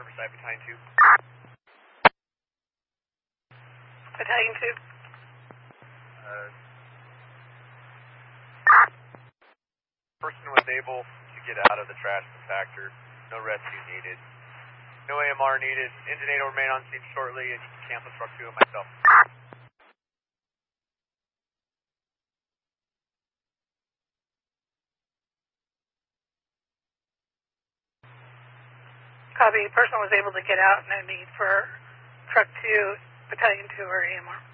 Riverside, Battalion 2. Battalion 2. Person was able to get out of the trash compactor. No rescue needed. No AMR needed. Engine 8 will remain on scene shortly, and you can cancel truck 2 and myself. Copy. Person was able to get out. No need for truck 2, Battalion 2, or AMR.